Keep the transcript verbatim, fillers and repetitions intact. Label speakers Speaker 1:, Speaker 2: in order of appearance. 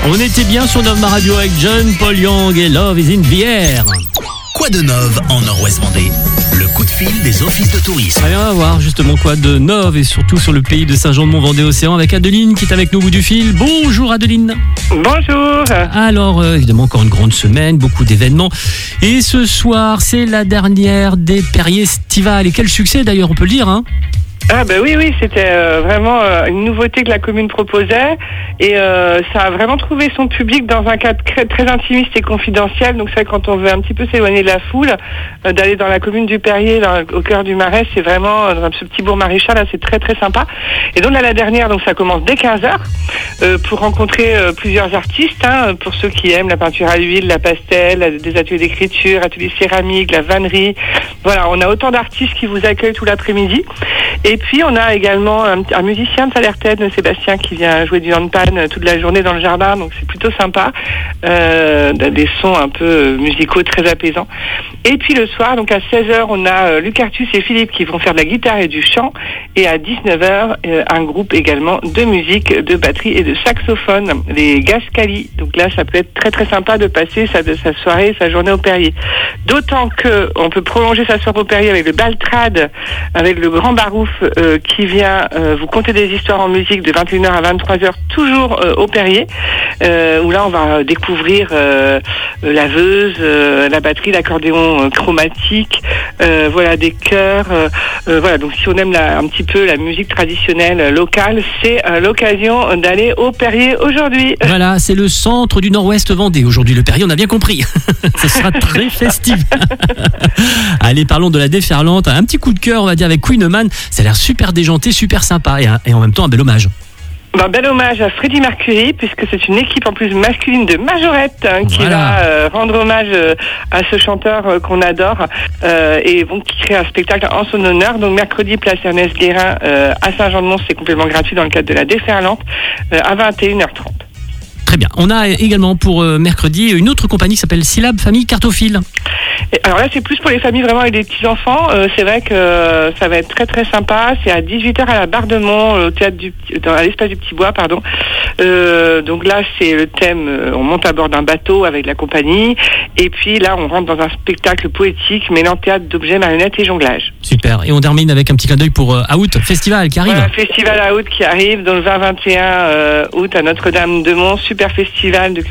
Speaker 1: On était bien sur Nov Ma Radio avec John Paul Young et Love is in the air.
Speaker 2: Quoi de Nov en Nord-Ouest Vendée? Le coup de fil des offices de tourisme.
Speaker 1: Rien à voir justement quoi de Nov et surtout sur le pays de Saint-Jean-de-Mont-Vendée-Océan avec Adeline qui est avec nous au bout du fil. Bonjour Adeline.
Speaker 3: Bonjour.
Speaker 1: Alors euh, évidemment encore une grande semaine, beaucoup d'événements. Et ce soir c'est la dernière des Perriers estivales. Et quel succès d'ailleurs on peut le dire hein.
Speaker 3: Ah ben oui, oui, c'était euh, vraiment euh, une nouveauté que la commune proposait et euh, ça a vraiment trouvé son public dans un cadre très, très intimiste et confidentiel. Donc c'est vrai quand on veut un petit peu s'éloigner de la foule, euh, d'aller dans la commune du Perrier, dans, au cœur du Marais, c'est vraiment, dans ce petit bourg maréchal, là, c'est très très sympa. Et donc là, la dernière, donc ça commence dès quinze heures euh, pour rencontrer euh, plusieurs artistes, hein, pour ceux qui aiment la peinture à l'huile, la pastel, des ateliers d'écriture, ateliers céramique, la vannerie. Voilà, on a autant d'artistes qui vous accueillent tout l'après-midi. Et puis, on a également un, un musicien de Salertaine, Sébastien, qui vient jouer du handpan toute la journée dans le jardin, donc c'est plutôt sympa. Euh, des sons un peu musicaux très apaisants. Et puis le soir, donc à seize heures, on a euh, Luc Artus et Philippe qui vont faire de la guitare et du chant. Et à dix-neuf heures, euh, un groupe également de musique, de batterie et de saxophone, les Gascali. Donc là, ça peut être très très sympa de passer sa, de sa soirée, sa journée au Perrier. D'autant que on peut prolonger sa soirée au Perrier avec le Baltrad, avec le Grand Barouf euh, qui vient euh, vous conter des histoires en musique de vingt et une heures à vingt-trois heures, toujours euh, au Perrier, euh, où là on va découvrir euh, la veuse, euh, la batterie, l'accordéon euh, chromatique, euh, voilà des chœurs, euh, euh, voilà. Donc si on aime la, un petit peu la musique traditionnelle euh, locale, c'est euh, l'occasion d'aller au Perrier aujourd'hui.
Speaker 1: Voilà, c'est le centre du Nord-Ouest Vendée. Aujourd'hui, le Perrier, on a bien compris. Ce sera très festif. Allez, parlons de la déferlante. Un petit coup de cœur, on va dire, avec Queen Man. Ça a l'air super déjanté, super sympa et, et en même temps un bel hommage.
Speaker 3: Ben, bel hommage à Freddie Mercury, puisque c'est une équipe en plus masculine de majorettes hein, qui
Speaker 1: voilà.
Speaker 3: va euh, rendre hommage euh, à ce chanteur euh, qu'on adore euh, et bon, qui crée un spectacle en son honneur. Donc mercredi, place Ernest Guérin euh, à Saint-Jean-de-Mont, c'est complètement gratuit dans le cadre de la déferlante euh, à vingt et une heures trente.
Speaker 1: Très bien. On a également pour euh, mercredi une autre compagnie qui s'appelle Syllab Famille Cartophile.
Speaker 3: Et alors là, c'est plus pour les familles vraiment avec des petits-enfants. Euh, c'est vrai que euh, ça va être très très sympa. C'est à dix-huit heures à la Barre de Mont, au théâtre du, dans, à l'espace du Petit Bois, pardon. Euh, donc là, c'est le thème, euh, on monte à bord d'un bateau avec la compagnie. Et puis là, on rentre dans un spectacle poétique mêlant théâtre d'objets, marionnettes et jonglage.
Speaker 1: Super. Et on termine avec un petit clin d'œil pour euh, Out Festival qui arrive.
Speaker 3: Voilà, Festival à Out qui arrive dans le vingt vingt et un euh, août à Notre-Dame-de-Mont. Super festival de